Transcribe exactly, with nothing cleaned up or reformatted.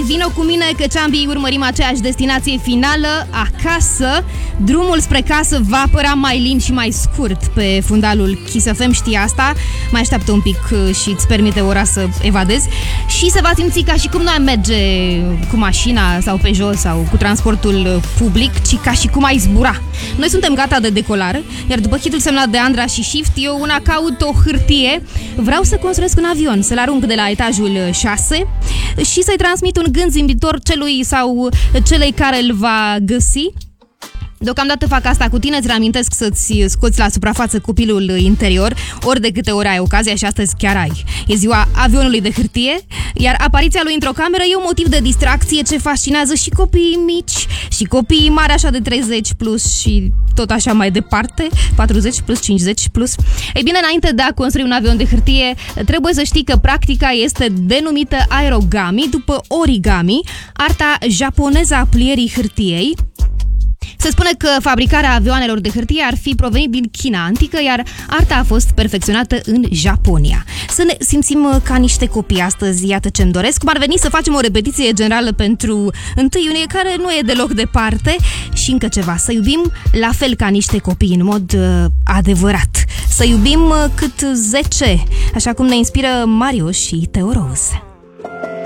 vino cu mine că ceambii urmărim aceeași destinație finală, acasă. Drumul spre casă va părea mai lin și mai scurt pe fundalul Kiss F M, știi asta. Mai așteaptă un pic și îți permite ora să evadezi. Și se va simți ca și cum nu ai merge cu mașina sau pe jos sau cu transportul public, ci ca și cum ai zbura. Noi suntem gata de decolare, iar după hitul semnat de Andra și Shift, eu una caut o hârtie. Vreau să construiesc un avion, să-l arunc de la etajul șase și să-i transmit un gând zâmbitor celui sau celei care îl va găsi. Deocamdată fac asta cu tine, îți reamintesc să-ți scoți la suprafață copilul interior, ori de câte ori ai ocazia, și astăzi chiar ai. E ziua avionului de hârtie, iar apariția lui într-o cameră e un motiv de distracție ce fascinează și copiii mici, și copiii mari așa de treizeci plus și tot așa mai departe, patruzeci plus, cincizeci plus. Ei bine, înainte de a construi un avion de hârtie, trebuie să știi că practica este denumită aerogami, după origami, arta japoneză a plierii hârtiei. Se spune că fabricarea avioanelor de hârtie ar fi provenit din China antică, iar arta a fost perfecționată în Japonia. Să ne simțim ca niște copii astăzi, iată ce-mi doresc. Cum ar veni să facem o repetiție generală pentru întâi iunie, care nu e deloc departe, și încă ceva, să iubim la fel ca niște copii, în mod uh, adevărat. Să iubim uh, cât zece, așa cum ne inspiră Mario și Teo Rose.